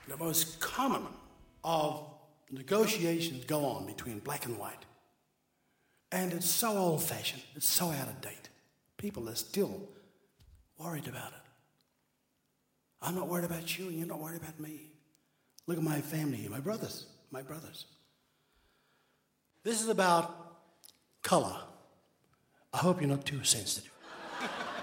the most common of negotiations go on between black and white. And it's so old-fashioned, it's so out of date. People are still worried about it. I'm not worried about you, and you're not worried about me. Look at my family here, my brothers. This is about color. I hope you're not too sensitive.